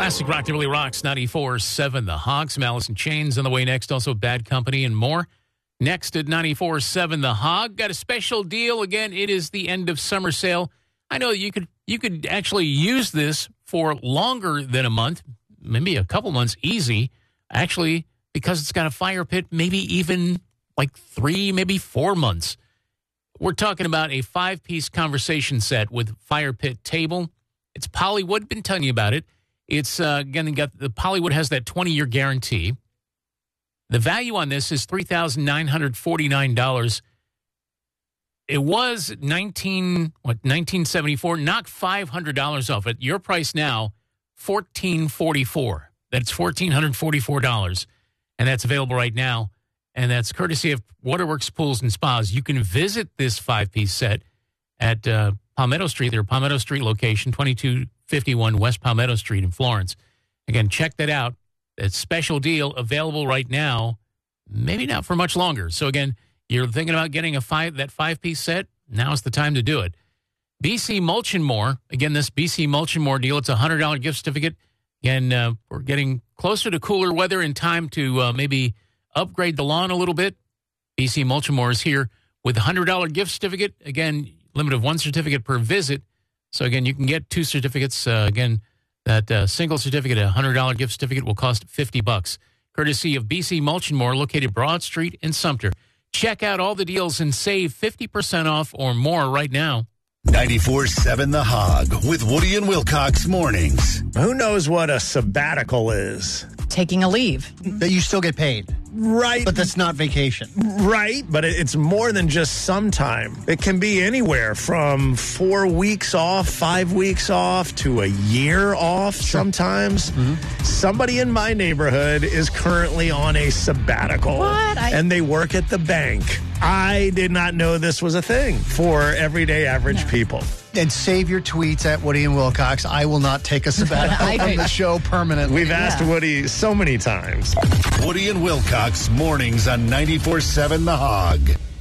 Classic rock that really rocks. 94.7 The Hog. Some Alice in Chains on the way next. Also Bad Company and more. Next at 94.7 The Hog. Got a special deal. Again, it is the end of summer sale. I know you could actually use this for longer than a month, maybe a couple months easy. Actually, because it's got a fire pit, maybe even like 3, maybe 4 months. We're talking about a 5-piece conversation set with fire pit table. It's Polywood. Been telling you about it. It's again, the Polywood has that 20-year guarantee. The value on this is $3,949. It was $1974. Knock $500 off it. Your price now, $1,444. That's $1,444, and that's available right now. And that's courtesy of Waterworks Pools and Spas. You can visit this 5-piece set at Palmetto Street, their Palmetto Street location, 2251 West Palmetto Street in Florence. Again, check that out. That special deal available right now, maybe not for much longer. So again, you're thinking about getting that 5-piece set, now's the time to do it. BC Mulch and More. Again, this BC Mulch and More deal, it's a $100 gift certificate. Again, we're getting closer to cooler weather in time to maybe upgrade the lawn a little bit. BC Mulch and More is here with a $100 gift certificate. Again, limit of 1 certificate per visit. So again, you can get 2 certificates. Again, that single certificate, a $100 gift certificate, will cost $50. Courtesy of BC Mulch and More, located Broad Street in Sumter. Check out all the deals and save 50% off or more right now. 94.7 The Hog with Woody and Wilcox mornings. Who knows what a sabbatical is? Taking a leave. That you still get paid. Right. But that's not vacation. Right, but it's more than just some time. It can be anywhere from 4 weeks off, 5 weeks off, to a year off sometimes. Mm-hmm. Somebody in my neighborhood is currently on a sabbatical. What? And they work at the bank. I did not know this was a thing for everyday average people. And save your tweets at Woody and Wilcox. I will not take a sabbatical from the show permanently. We've asked Woody so many times. Woody and Wilcox mornings on 94.7 The Hog.